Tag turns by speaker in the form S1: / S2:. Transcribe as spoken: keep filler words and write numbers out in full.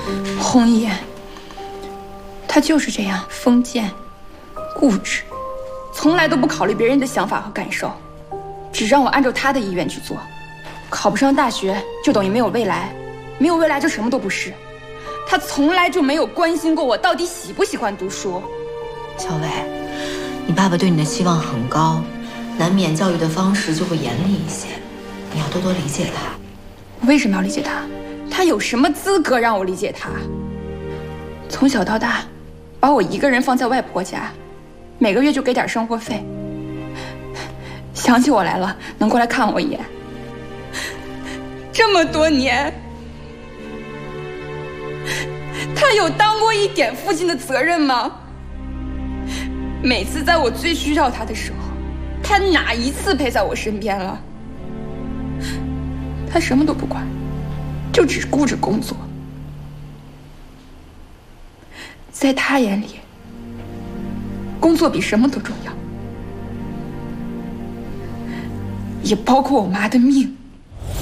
S1: 红姨，他就是这样封建、固执，从来都不考虑别人的想法和感受，只让我按照他的意愿去做。考不上大学就等于没有未来，没有未来就什么都不是。他从来就没有关心过我到底喜不喜欢读书。
S2: 小伟，你爸爸对你的期望很高，难免教育的方式就会严厉一些，你要多多理解他。
S1: 我为什么要理解他？他有什么资格让我理解他？从小到大，把我一个人放在外婆家，每个月就给点生活费。想起我来了，能过来看我一眼。这么多年，他有当过一点父亲的责任吗？每次在我最需要他的时候，他哪一次陪在我身边了？他什么都不管，就只顾着工作。在他眼里，工作比什么都重要，也包括我妈的命。